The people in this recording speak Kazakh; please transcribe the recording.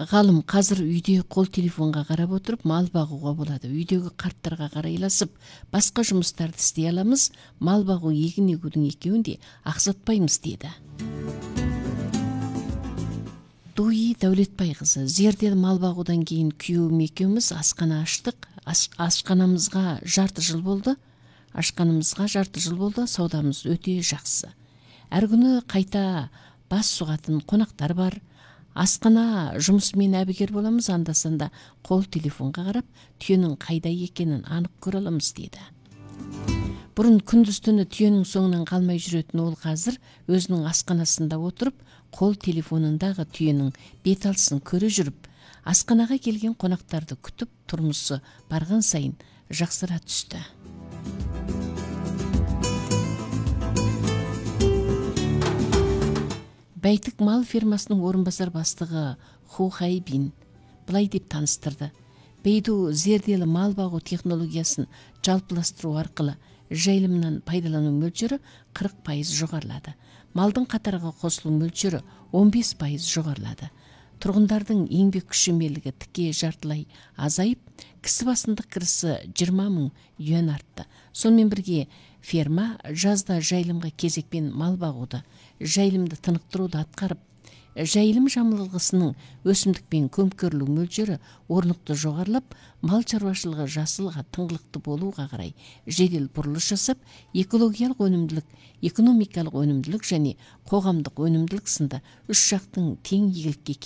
Ғалым қазір үйде қол телефонға қарап отырып мал бағуға болады. Үйдегі қарттарға қарайласып, басқа жұмыстарды істей аламыз, мал бағу, егін егудің екеуін де ақсатпаймыз деді. Дуи Дәулетбайқызы: Зерделі мал бағудан кейін күйеуім екеуміз асхана аштық. Ашқанымызға жарты жыл болды. Саудамыз өте жақсы. Әр күні қайта бас сұғатын қонақтар бар. Асқана жұмысымен әбігер боламыз, анда-санда қол телефонға қарап, түйенің қайда екенін анық көре аламыз деді. Бұрын күндіз-түні түйенің соңынан қалмай жүретін ол қазір өзінің асқанасында отырып, қол телефонындағы түйенің бет-алысын көре жүріп, асқанаға келген қонақтарды күтіп, тұрмысы барған сайын жақсыра түсті. Бәйтік мал фермасының орынбасар бастығы Ху Хайбин былай деп таныстырды. Бейду зерделі мал бағу технологиясын жалпыластыру арқылы жайылымнан пайдалану мөлшері 40% жоғарылады. Малдың қатарға қосылу мөлшері 15% жоғарылады. Тұрғындардың еңбек күшімелігі тіке жартылай азайып, кісі басындық кірісі 20 мың юан артты. Сонымен бірге ферма жазда жайылымға кезекпен мал бағуды, жайылымды тынықтыруды атқарып, жайылым жамылғысының өсімдікпен көмкерілу мөлшері орнықты жоғарылап, мал шаруашылығы жасылға тыңғылықты болуға қарай жедел бұрылыс жасап, экологиялық өнімділік, экономикалық өнімділік және қоғамдық өнімділік сынды үш жақтың тең игілікке